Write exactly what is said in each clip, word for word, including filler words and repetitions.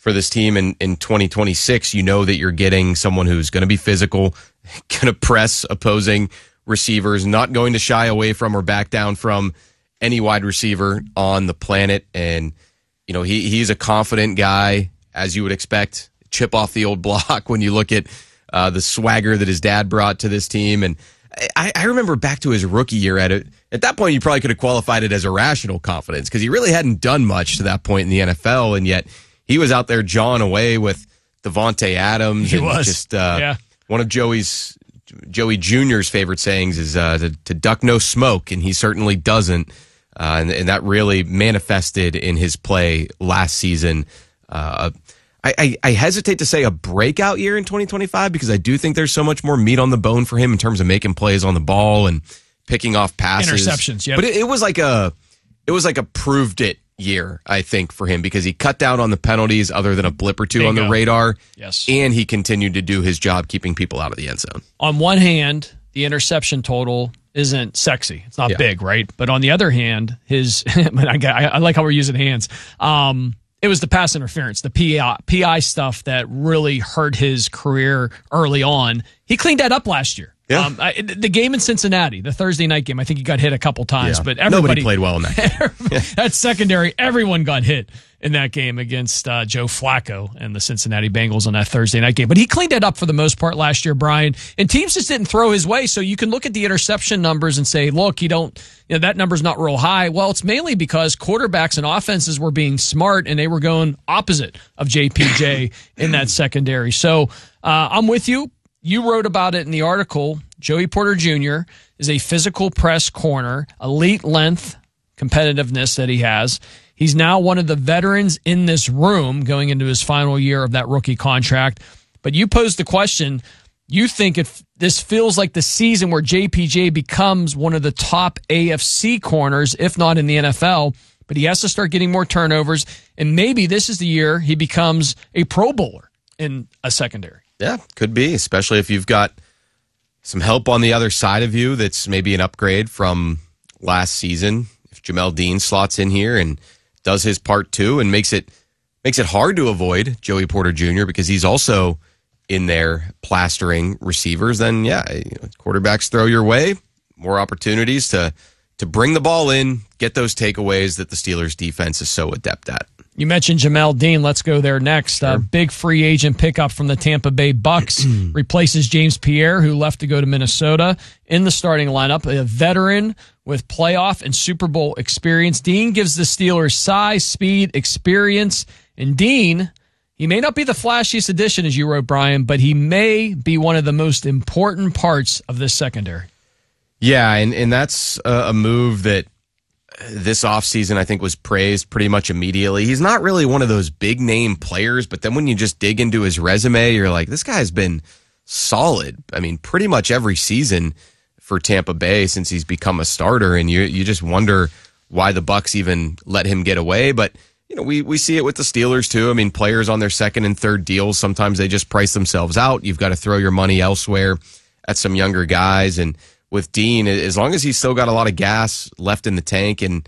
for this team in, in twenty twenty-six. You know that you're getting someone who's going to be physical, going to press opposing receivers, not going to shy away from or back down from any wide receiver on the planet. And, you know, he he's a confident guy, as you would expect, chip off the old block when you look at uh, the swagger that his dad brought to this team. And I, I remember back to his rookie year at it. At that point, you probably could have qualified it as irrational confidence because he really hadn't done much to that point in the N F L, and yet he was out there jawing away with Devontae Adams. He and was. Just uh, yeah. One of Joey's Joey Junior's favorite sayings is uh, to, to duck no smoke, and he certainly doesn't. Uh, and, and that really manifested in his play last season. Uh, I, I, I hesitate to say a breakout year in twenty twenty-five because I do think there's so much more meat on the bone for him in terms of making plays on the ball and picking off passes. Interceptions, yeah. But it, it was like a it was like a proved it year, I think, for him because he cut down on the penalties other than a blip or two Bingo. on the radar. Yes. And he continued to do his job keeping people out of the end zone. On one hand, the interception total isn't sexy. It's not yeah. big, right? But on the other hand, his I, I like how we're using hands. Um, it was the pass interference, the P I, P I stuff that really hurt his career early on. He cleaned that up last year. Yeah. Um, I, the game in Cincinnati, the Thursday night game, I think he got hit a couple times, yeah. but everybody Nobody played well in that game. That secondary, everyone got hit in that game against uh, Joe Flacco and the Cincinnati Bengals on that Thursday night game. But he cleaned it up for the most part last year, Brian. And teams just didn't throw his way. So you can look at the interception numbers and say, look, you don't, you know, that number's not real high. Well, it's mainly because quarterbacks and offenses were being smart and they were going opposite of J P J in that secondary. So uh, I'm with you. You wrote about it in the article. Joey Porter Junior is a physical press corner, elite length competitiveness that he has. He's now one of the veterans in this room going into his final year of that rookie contract. But you posed the question, you think if this feels like the season where J P J becomes one of the top A F C corners, if not in the N F L, but he has to start getting more turnovers, and maybe this is the year he becomes a Pro Bowler in a secondary. Yeah, could be, especially if you've got some help on the other side of you that's maybe an upgrade from last season. If Jamel Dean slots in here and does his part too and makes it makes it hard to avoid Joey Porter Junior because he's also in there plastering receivers, then yeah, you know, quarterbacks throw your way, more opportunities to to bring the ball in, get those takeaways that the Steelers defense is so adept at. You mentioned Jamel Dean. Let's go there next. Sure. Uh, big free agent pickup from the Tampa Bay Bucks. Replaces James Pierre, who left to go to Minnesota, in the starting lineup. A veteran with playoff and Super Bowl experience. Dean gives the Steelers size, speed, experience. And Dean, he may not be the flashiest addition, as you wrote, Brian, but he may be one of the most important parts of this secondary. Yeah, and, and that's a move that this offseason, I think, was praised pretty much immediately. He's not really one of those big name players, but then when you just dig into his resume, you're like, this guy's been solid. I mean, pretty much every season for Tampa Bay since he's become a starter, and you you just wonder why the Bucks even let him get away. But you know, we we see it with the Steelers too. I mean, players on their second and third deals, sometimes they just price themselves out. You've got to throw your money elsewhere at some younger guys. And with Dean, as long as he's still got a lot of gas left in the tank, and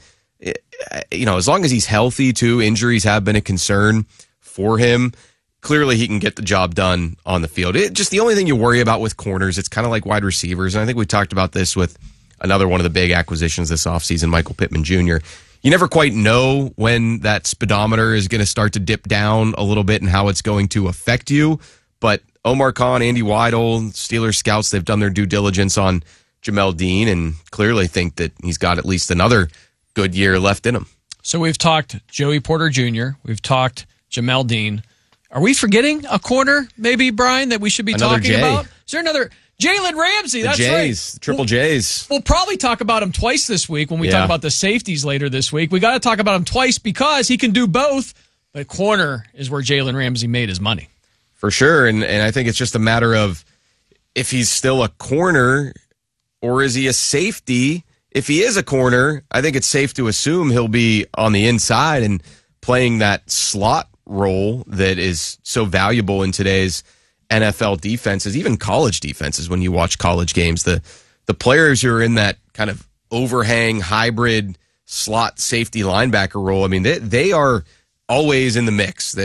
you know, as long as he's healthy too, injuries have been a concern for him. Clearly, he can get the job done on the field. It, just the only thing you worry about with corners, it's kind of like wide receivers. And I think we talked about this with another one of the big acquisitions this offseason, Michael Pittman Junior You never quite know when that speedometer is going to start to dip down a little bit and how it's going to affect you. But Omar Khan, Andy Weidel, Steelers scouts, they've done their due diligence on Jamel Dean and clearly think that he's got at least another good year left in him. So we've talked Joey Porter Junior We've talked Jamel Dean. Are we forgetting a corner, maybe, Brian, that we should be Another talking J. about? Is there another? Jalen Ramsey, the that's J's, right. Triple we'll, J's. We'll probably talk about him twice this week when we yeah. talk about the safeties later this week. We got to talk about him twice because he can do both, but corner is where Jalen Ramsey made his money. For sure, and, and I think it's just a matter of if he's still a corner or is he a safety. If he is a corner, I think it's safe to assume he'll be on the inside and playing that slot role that is so valuable in today's N F L defenses, even college defenses. When you watch college games, the the players who are in that kind of overhang hybrid slot safety linebacker role, I mean, they, they are always in the mix.